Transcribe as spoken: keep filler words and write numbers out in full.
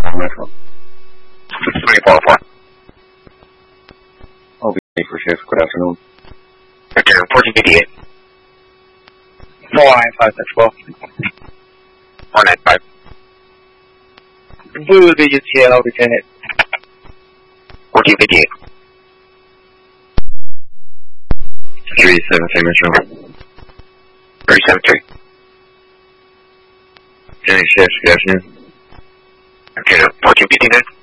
Metro. three four four. I'll be late for shift. Good afternoon. Victor, reporting B D A. four nine five six four. four nine five. Blue digits here, I'll return it. fourteen B D A. three seven three Metro. three seven three. Jenny shift. Good afternoon. Okay, fourteen B D nine.